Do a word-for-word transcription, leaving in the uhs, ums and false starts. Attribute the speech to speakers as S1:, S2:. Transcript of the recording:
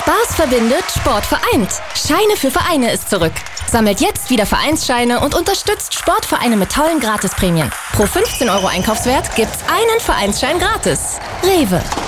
S1: Spaß verbindet, Sport vereint. Scheine für Vereine ist zurück. Sammelt jetzt wieder Vereinsscheine und unterstützt Sportvereine mit tollen Gratisprämien. Pro fünfzehn Euro Einkaufswert gibt's einen Vereinsschein gratis. Rewe.